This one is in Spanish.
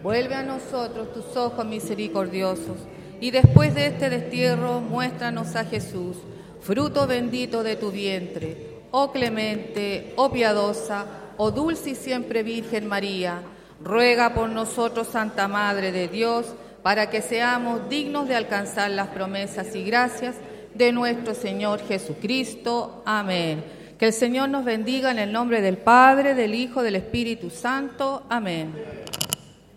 Vuelve a nosotros tus ojos misericordiosos, y después de este destierro, muéstranos a Jesús, fruto bendito de tu vientre. Oh clemente, oh piadosa, oh dulce y siempre Virgen María, ruega por nosotros, Santa Madre de Dios, para que seamos dignos de alcanzar las promesas y gracias de nuestro Señor Jesucristo. Amén. Que el Señor nos bendiga en el nombre del Padre, del Hijo, del Espíritu Santo. Amén.